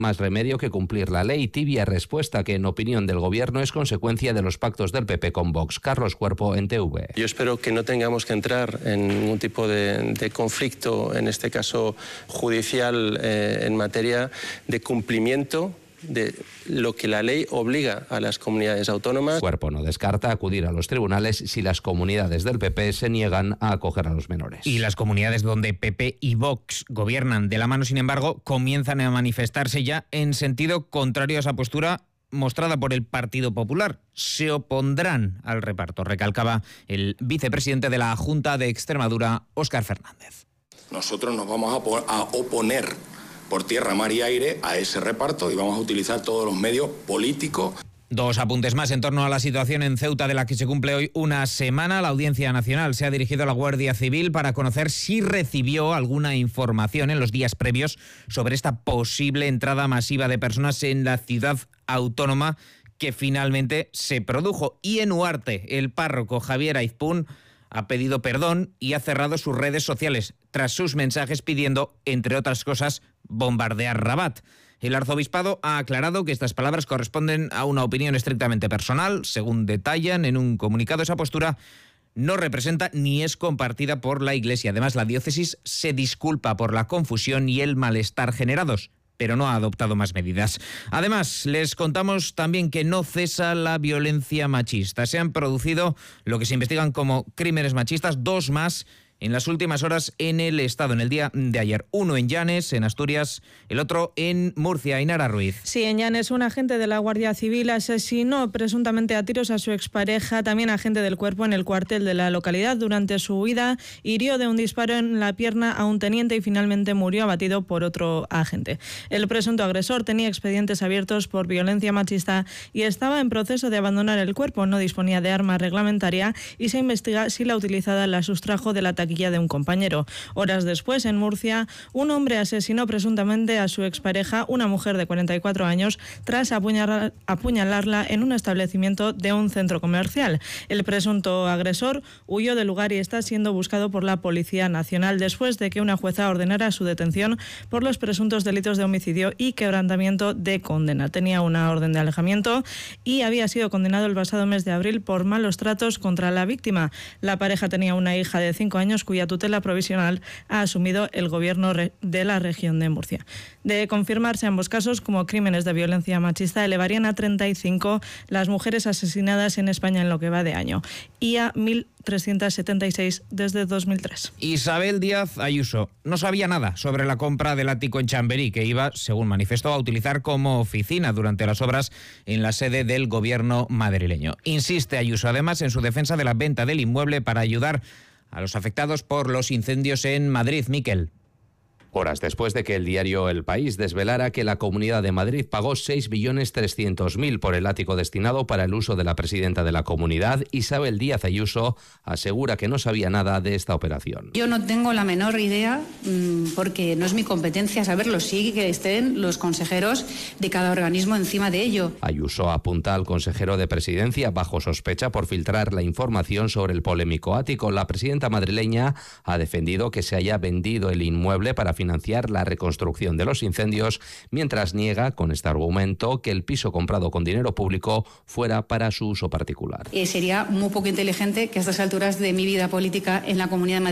Más remedio que cumplir la ley. Tibia respuesta que, en opinión del Gobierno, es consecuencia de los pactos del PP con Vox. Carlos Cuerpo, en TV. Yo espero que no tengamos que entrar en ningún tipo de conflicto, en este caso judicial, en materia de cumplimiento de lo que la ley obliga a las comunidades autónomas. Cuerpo no descarta acudir a los tribunales si las comunidades del PP se niegan a acoger a los menores. Y las comunidades donde PP y Vox gobiernan de la mano, sin embargo, comienzan a manifestarse ya en sentido contrario a esa postura mostrada por el Partido Popular. Se opondrán al reparto, recalcaba el vicepresidente de la Junta de Extremadura, Óscar Fernández. Nosotros nos vamos a oponer por tierra, mar y aire a ese reparto y vamos a utilizar todos los medios políticos. Dos apuntes más en torno a la situación en Ceuta, de la que se cumple hoy una semana. La Audiencia Nacional se ha dirigido a la Guardia Civil para conocer si recibió alguna información en los días previos sobre esta posible entrada masiva de personas en la ciudad autónoma que finalmente se produjo. Y en Huarte, el párroco Javier Aizpún ha pedido perdón y ha cerrado sus redes sociales tras sus mensajes pidiendo, entre otras cosas, bombardear Rabat. El arzobispado ha aclarado que estas palabras corresponden a una opinión estrictamente personal. Según detallan en un comunicado, esa postura no representa ni es compartida por la Iglesia. Además, la diócesis se disculpa por la confusión y el malestar generados, pero no ha adoptado más medidas. Además, les contamos también que no cesa la violencia machista. Se han producido lo que se investigan como crímenes machistas, 2 más en las últimas horas en el Estado, en el día de ayer. Uno en Llanes, en Asturias, el otro en Murcia. Ainara Ruiz. Sí, en Llanes un agente de la Guardia Civil asesinó presuntamente a tiros a su expareja, también agente del Cuerpo, en el cuartel de la localidad. Durante su huida hirió de un disparo en la pierna a un teniente y finalmente murió abatido por otro agente. El presunto agresor tenía expedientes abiertos por violencia machista y estaba en proceso de abandonar el Cuerpo. No disponía de arma reglamentaria y se investiga si la utilizada la sustrajo de la taquilla de un compañero. Horas después, en Murcia, un hombre asesinó presuntamente a su expareja, una mujer de 44 años, tras apuñalarla en un establecimiento de un centro comercial. El presunto agresor huyó del lugar y está siendo buscado por la Policía Nacional después de que una jueza ordenara su detención por los presuntos delitos de homicidio y quebrantamiento de condena. Tenía una orden de alejamiento y había sido condenado el pasado mes de abril por malos tratos contra la víctima. La pareja tenía una hija de 5 años cuya tutela provisional ha asumido el Gobierno de la región de Murcia. De confirmarse ambos casos como crímenes de violencia machista, elevarían a 35 las mujeres asesinadas en España en lo que va de año y a 1.376 desde 2003. Isabel Díaz Ayuso no sabía nada sobre la compra del ático en Chamberí, que iba, según manifestó, a utilizar como oficina durante las obras en la sede del Gobierno madrileño. Insiste Ayuso, además, en su defensa de la venta del inmueble para ayudar a los afectados por los incendios en Madrid. Miquel. Horas después de que el diario El País desvelara que la Comunidad de Madrid pagó 6.300.000 por el ático destinado para el uso de la presidenta de la comunidad, Isabel Díaz Ayuso asegura que no sabía nada de esta operación. Yo no tengo la menor idea, porque no es mi competencia saberlo, sí que estén los consejeros de cada organismo encima de ello. Ayuso apunta al consejero de Presidencia bajo sospecha por filtrar la información sobre el polémico ático. La presidenta madrileña ha defendido que se haya vendido el inmueble para financiar la reconstrucción de los incendios, mientras niega con este argumento que el piso comprado con dinero público fuera para su uso particular. Sería muy poco inteligente que a estas alturas de mi vida política en la Comunidad de Madrid